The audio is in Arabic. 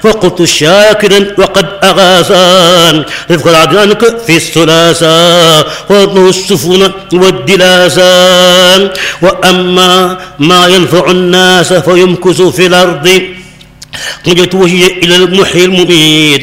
فقلت شاكرا وقد أغاثان رفق العدنانك في الثلاثة وأطنه السفن والدلاسان. وأما ما ينفع الناس فيمكث في الأرض وجهت وجهي إلى المحيي المميت